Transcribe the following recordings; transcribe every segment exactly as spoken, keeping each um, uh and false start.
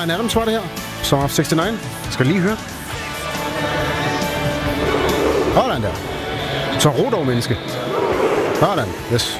Bryan Adams var det her. Song of seksogtres. Skal lige høre. Sådan der. Så ro dog, menneske. Sådan. Yes.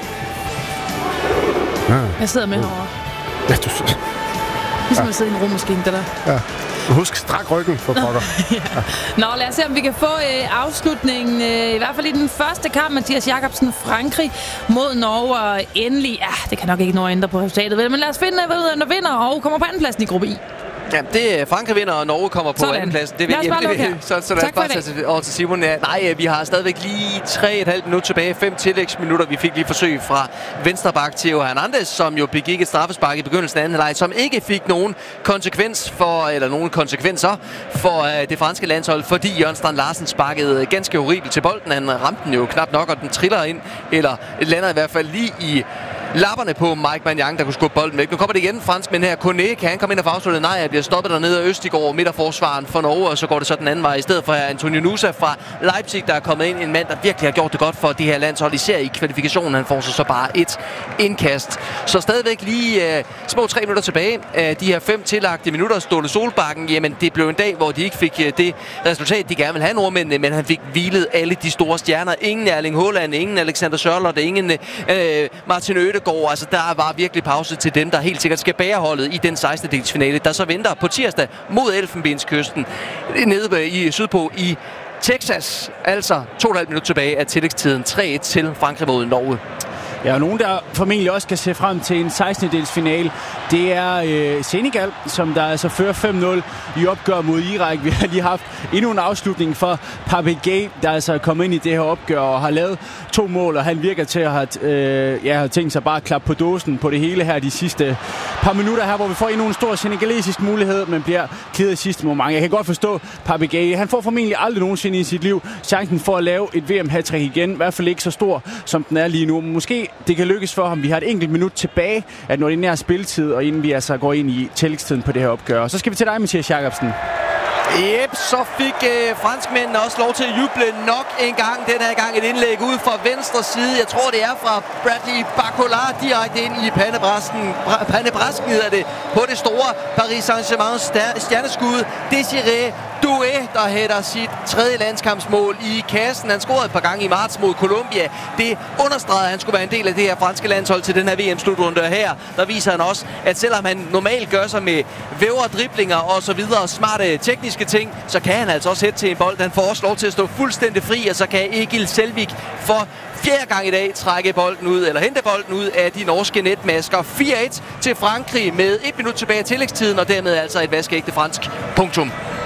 Ja. Jeg sidder med herovre. Ja, du... Ligesom ja. At sidde i en rummaskine, det der. Ja. Husk, strak ryggen for pokker. Ja. Nå, lad os se, om vi kan få øh, afslutningen. Øh, I hvert fald i den første kamp, Mathias Jakobsen, Frankrig mod Norge. Og endelig, ja, det kan nok ikke nå at ændre på resultatet, vel? Men lad os finde, hvem der vinder og kommer på andenpladsen i gruppe I. Ja, det er Frankrig vinder, og Norge kommer på andenpladsen. Det vil jeg det, så, så lad os bare tage over til Simon. Ja, nej, vi har stadigvæk lige tre komma fem minutter tilbage. Fem tillægsminutter. Vi fik lige forsøg fra venstreback Theo Hernandez, som jo begik et straffespark i begyndelsen af anden halvleg, som ikke fik nogen konsekvens for, eller nogen konsekvenser for uh, det franske landshold, fordi Jørgen Strand Larsen sparkede ganske horribelt til bolden. Han ramte den jo knap nok, og den triller ind, eller lander i hvert fald lige i lapperne på Mike Maignan, der kunne skubbe bolden væk. Nu kommer det igen, franskmænd her. Kone, kan han komme ind og få afsluttet? Nej, jeg bliver stoppet dernede af Østigård, midterforsvaren for Norge, og så går det så den anden vej. I stedet for Antonio Nusa fra Leipzig, der er kommet ind. En mand, der virkelig har gjort det godt for det her landshold, især i kvalifikationen. Han får så, så bare et indkast. Så stadigvæk lige uh, små tre minutter tilbage af de her fem tillagte minutter. Ståle Solbakken, jamen det blev en dag, hvor de ikke fik uh, det resultat, de gerne ville have, nordmændene, men han fik hvilet alle de store stjerner. Ingen Erling Haaland, ingen Alexander Sørloth, ingen uh, Martin Ødegaard. Altså, der var virkelig pause til dem, der helt sikkert skal bære holdet i den sekstende delsfinale, der så venter på tirsdag mod Elfenbenskysten nede i sydpå i Texas. Altså to komma fem minutter tilbage af tillægstiden. tre et til Frankrig mod Norge. Ja, og nogen, der formentlig også kan se frem til en sekstende delsfinale, det er øh, Senegal, som der altså fører fem nul i opgør mod Irak. Vi har lige haft endnu en afslutning for Pape Gueye, der altså er kommet ind i det her opgør og har lavet to mål, og han virker til at have, øh, ja, have tænkt sig bare at klappe på dåsen på det hele her de sidste par minutter her, hvor vi får endnu en stor senegalesisk mulighed, men bliver klædet i sidste moment. Jeg kan godt forstå Pape Gueye. Han får formentlig aldrig nogensinde i sit liv chancen for at lave et V M-hattrick igen. I hvert fald ikke så stor, som den er lige nu. Måske det kan lykkes for ham. Vi har et enkelt minut tilbage af den ordinære spilletid, og inden vi altså går ind i tillægstiden på det her opgør. Og så skal vi til dig, Mathias Jakobsen. Yep, så fik øh, franskmændene også lov til at juble nok en gang. Den her gang et indlæg ud fra venstre side. Jeg tror, det er fra Bradley Barcola direkte ind i pandebrasken. Pandebrasken hedder det på det store Paris Saint-Germain stjerneskud. Désiré Doué, der hætter sit tredje landskampsmål i kassen. Han scorede et par gange i marts mod Colombia. Det understregede, at han skulle være en del af det her franske landshold til den her V M-slutrunde her. Der viser han også, at selvom han normalt gør sig med vævre, driblinger og så videre, smarte tekniske ting, så kan han altså også hætte til en bold. Han får også lov til at stå fuldstændig fri, og så kan Egil Selvik for fjerde gang i dag trække bolden ud, eller hente bolden ud af de norske netmasker. fire et til Frankrig med et minut tilbage af tillægstiden, og dermed altså et vaskeægte fransk punktum.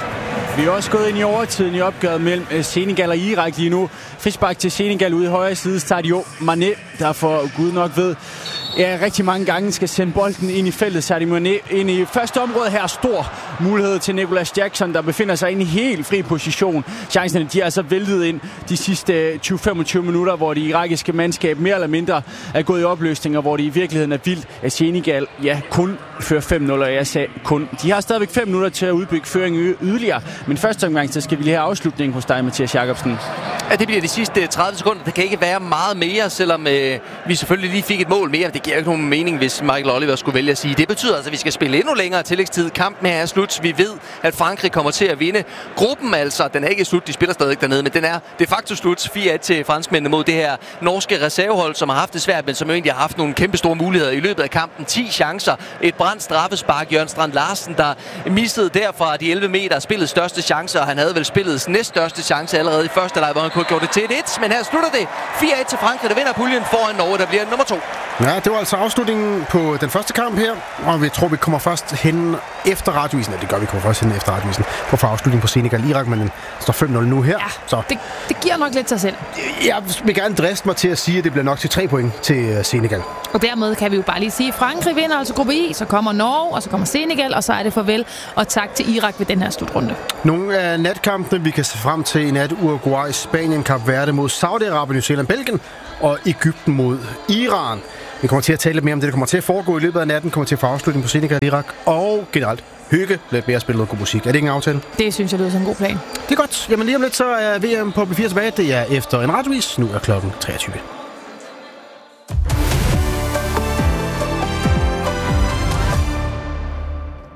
Vi er også gået ind i overtiden i opgøret mellem Senegal og Irak lige nu. Frispark til Senegal ude i højre side. Sadio Mané, der for Gud nok ved, ja, rigtig mange gange skal sende bolden ind i feltet. Sadio Mané ind i første område her. Stor mulighed til Nicolas Jackson, der befinder sig inde i helt fri position. Chancerne, de er altså væltet ind de sidste tyve til femogtyve minutter, hvor det irakiske mandskab mere eller mindre er gået i opløsning, og hvor det i virkeligheden er vildt, at Senegal, ja, kun fører fem nul, og jeg sagde kun. De har stadigvæk fem minutter til at udbygge føringen yderligere, men første omgang, så skal vi lige have afslutningen hos dig, Mathias Jakobsen. Ja, det bliver de sidste tredive sekunder. Det kan ikke være meget mere, selvom øh, vi selvfølgelig lige fik et mål mere. Det giver ikke nogen mening, hvis Michael Oliver skulle vælge at sige. Det betyder altså, at vi skal spille endnu længere tillægstid. Kampen her er slut. Vi ved, at Frankrig kommer til at vinde. Gruppen altså, den er ikke slut. De spiller stadig dernede, men den er de facto slut. fire et til franskmændene mod det her norske reservehold, som har haft det svært, men som jo egentlig har haft nogle kæmpe store muligheder i løbet af kampen. ti chancer. Et brændt straffespark. Jørgen Strand Larsen, der missede derfra de elleve meter, spillede største chance, og han havde vel spillet næststørste chance allerede i første leg, hvor han kunne have gjort det til et et. Men her slutter det fire et til Frankrig, der vinder puljen foran Norge, der bliver nummer to. Ja, det var altså afslutningen på den første kamp her, og vi tror, vi kommer først hen efter radioisen. Ja, det gør vi, kommer først hen efter radioisen. For for afslutningen på Senegal-Irak, men den står fem nul nu her. Ja, så det, det giver nok lidt sig selv. Jeg vil gerne driste mig til at sige, at det bliver nok til tre point til Senegal. Og dermed kan vi jo bare lige sige, at Frankrig vinder altså gruppe I, så kommer Norge, og så kommer Senegal, og så er det farvel og tak til Irak ved den her slutrunde. Nogle af natkampene, vi kan se frem til i nat: Uruguay, Spanien, Kap Verde mod Saudi-Arabien, New Zealand, Belgien og Egypten mod Iran. Vi kommer til at tale lidt mere om det, der kommer til at foregå i løbet af natten, kommer til at få afslutning på Senegal, Irak og generelt hygge lidt mere, spille noget god musik. Er det ikke en aftale? Det synes jeg lyder som en god plan. Det er godt. Jamen lige om lidt, så er V M på B fire tilbage. Det er efter en radiovis. Nu er klokken treogtyve.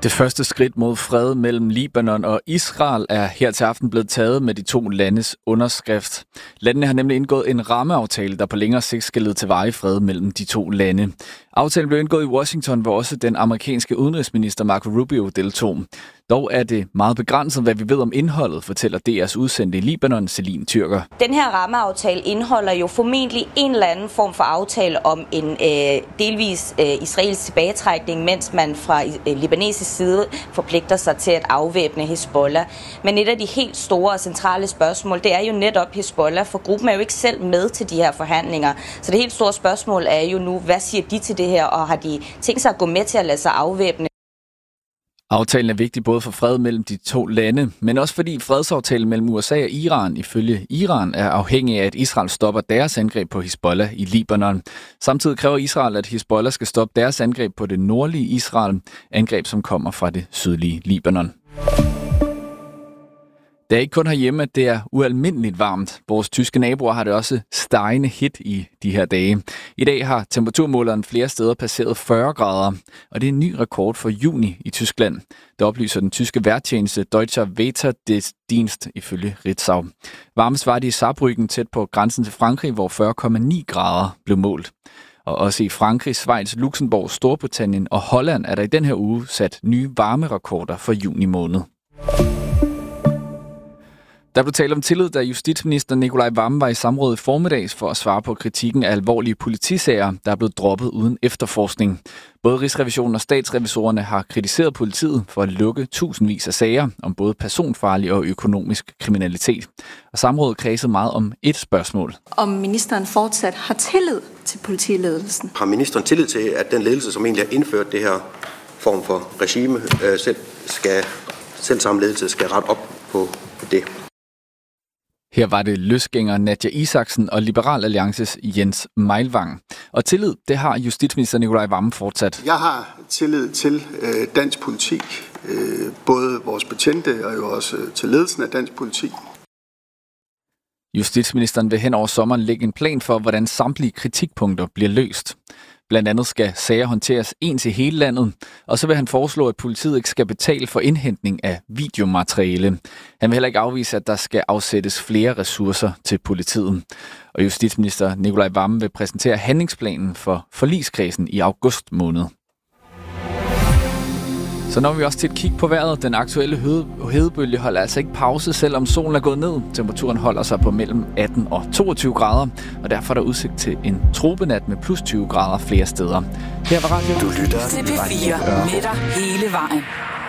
Det første skridt mod fred mellem Libanon og Israel er her til aften blevet taget med de to landes underskrift. Landene har nemlig indgået en rammeaftale, der på længere sigt skal lede til varig fred mellem de to lande. Aftalen blev indgået i Washington, hvor også den amerikanske udenrigsminister Marco Rubio deltog. Dog er det meget begrænset, hvad vi ved om indholdet, fortæller D R's udsendte i Libanon, Celine Tyrker. Den her rammeaftale indeholder jo formentlig en eller anden form for aftale om en øh, delvis øh, israelsk tilbagetrækning, mens man fra øh, libanesisk side forpligter sig til at afvæbne Hezbollah. Men et af de helt store og centrale spørgsmål, det er jo netop Hezbollah, for gruppen er jo ikke selv med til de her forhandlinger. Så det helt store spørgsmål er jo nu, hvad siger de til det her, og har de tænkt sig at gå med til at lade sig afvæbne? Aftalen er vigtig både for fred mellem de to lande, men også fordi fredsaftalen mellem U S A og Iran ifølge Iran er afhængig af, at Israel stopper deres angreb på Hezbollah i Libanon. Samtidig kræver Israel, at Hezbollah skal stoppe deres angreb på det nordlige Israel, angreb som kommer fra det sydlige Libanon. Det er ikke kun herhjemme, at det er ualmindeligt varmt. Vores tyske naboer har det også stegende hit i de her dage. I dag har temperaturmåleren flere steder passeret fyrre grader, og det er en ny rekord for juni i Tyskland. Det oplyser den tyske vejrtjeneste Deutscher Wetterdienst ifølge Ritzau. Varmest var det i Saarbrücken tæt på grænsen til Frankrig, hvor fyrre komma ni grader blev målt. Og også i Frankrig, Schweiz, Luxembourg, Storbritannien og Holland er der i den her uge sat nye varmerekorder for juni måned. Der blev talt om tillid, da justitsminister Nicolai Wammen var i samråd i formiddags for at svare på kritikken af alvorlige politisager, der er blevet droppet uden efterforskning. Både Rigsrevisionen og statsrevisorerne har kritiseret politiet for at lukke tusindvis af sager om både personfarlig og økonomisk kriminalitet. Og samrådet kredsede meget om et spørgsmål. Om ministeren fortsat har tillid til politiledelsen? Har ministeren tillid til, at den ledelse, som egentlig har indført det her form for regime, selv, skal, selv samme ledelse skal rette op på det? Her var det løsgænger Nadja Isaksen og Liberal Alliances Jens Meilvang. Og tillid, det har justitsminister Nicolai Wammen fortsat. Jeg har tillid til øh, dansk politi, øh, både vores betjente og jo også øh, til ledelsen af dansk politi. Justitsministeren vil hen over sommeren lægge en plan for, hvordan samtlige kritikpunkter bliver løst. Blandt andet skal sager håndteres ens i hele landet, og så vil han foreslå, at politiet ikke skal betale for indhentning af videomateriale. Han vil heller ikke afvise, at der skal afsættes flere ressourcer til politiet. Og justitsminister Nicolai Wammen vil præsentere handlingsplanen for forligskredsen i august måned. Så når vi også til et kig på vejret. Den aktuelle hedebølge holder altså ikke pause, selvom solen er gået ned. Temperaturen holder sig på mellem atten og toogtyve grader, og derfor er der udsigt til en tropenat med plus tyve grader flere steder. Her var Radio. Du lytter til P fire med dig hele vejen.